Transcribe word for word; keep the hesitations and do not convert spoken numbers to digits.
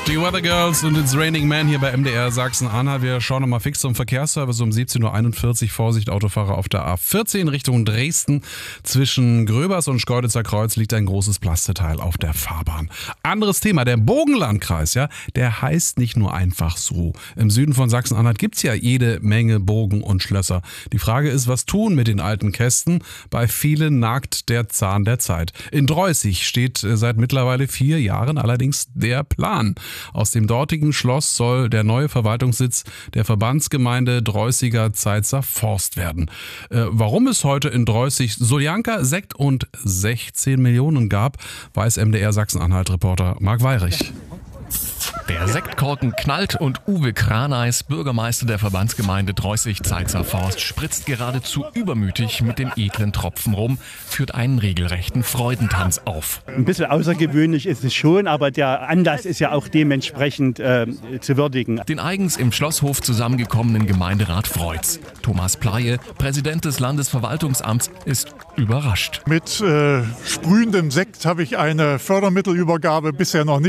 Die Weather Girls und It's Raining Man hier bei M D R Sachsen-Anhalt. Wir schauen nochmal fix zum Verkehrsservice um siebzehn Uhr einundvierzig. Vorsicht, Autofahrer auf der A vierzehn Richtung Dresden. Zwischen Gröbers und Schkeuditzer Kreuz liegt ein großes Plasteteil auf der Fahrbahn. Anderes Thema, der Bogenlandkreis, ja, der heißt nicht nur einfach so. Im Süden von Sachsen-Anhalt gibt's ja jede Menge Burgen und Schlösser. Die Frage ist, was tun mit den alten Kästen? Bei vielen nagt der Zahn der Zeit. In Dreußig steht seit mittlerweile vier Jahren allerdings der Plan. Aus dem dortigen Schloss soll der neue Verwaltungssitz der Verbandsgemeinde Dreußiger Zeitzer Forst werden. Äh, warum es heute in Dreußig Soljanka, Sekt und sechzehn Millionen gab, weiß M D R Sachsen-Anhalt-Reporter Marc Weyrich. Der Sektkorken knallt und Uwe Kraneis, Bürgermeister der Verbandsgemeinde Dreußig-Zeitzer Forst, spritzt geradezu übermütig mit den edlen Tropfen rum, führt einen regelrechten Freudentanz auf. Ein bisschen außergewöhnlich ist es schon, aber der Anlass ist ja auch dementsprechend äh, zu würdigen. Den eigens im Schlosshof zusammengekommenen Gemeinderat freut's. Thomas Pleie, Präsident des Landesverwaltungsamts, ist überrascht. Mit äh, sprühendem Sekt habe ich eine Fördermittelübergabe bisher noch nicht